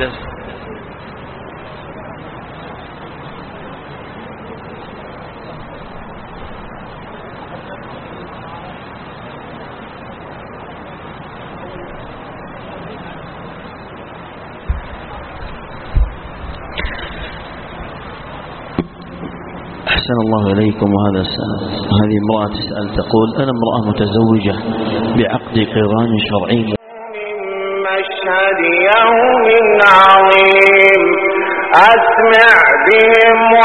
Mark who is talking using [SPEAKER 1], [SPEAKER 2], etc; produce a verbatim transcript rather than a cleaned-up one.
[SPEAKER 1] الدرس.
[SPEAKER 2] أحسن الله إليكم. وهذا هذه امرأة تسأل تقول: أنا امرأة متزوجة بعقد قران شرعي من
[SPEAKER 3] مشهد يوم عظيم أسمع بهم